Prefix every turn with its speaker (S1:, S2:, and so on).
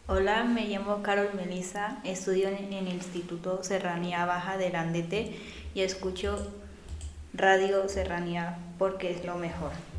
S1: Hola, me llamo Carol Melissa, estudio en el Instituto Serranía Baja de Landete y escucho Radio Serranía porque es lo mejor.